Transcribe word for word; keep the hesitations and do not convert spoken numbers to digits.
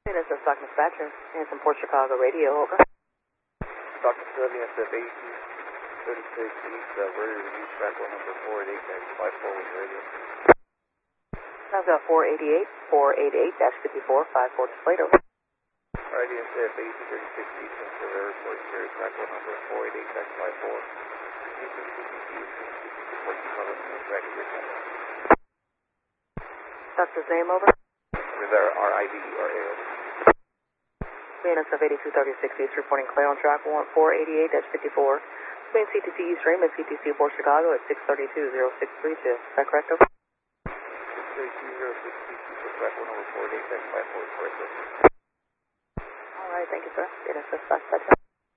This is Stock Dispatcher, and from Port Chicago Radio, over. Stock Facility, S F eighty-two thirty-six East, uh, where you reduce track one number four eight eight dash five four with radio. I've got four eighty-eight, four eighty-eight dash fifty-four, five four displayed, over. Alrighty, S F eighty-two thirty-six East, and Silver Report, carry track one number four eight eight dash five four. Houston, C T C, Port Chicago, and track of your channel. Doctor's name, over. Is there R I D E or A O? S F eighty-two thirty-six East, reporting clear on track one four eighty-eight dash fifty-four. Between C T C East Stream and C T C Port Chicago at six thirty-two oh six three two. Is that correct, over? six thirty-two oh six three two for track one over four eight dash five four, correct, over. Alright, thank you, sir. Data Dispatch.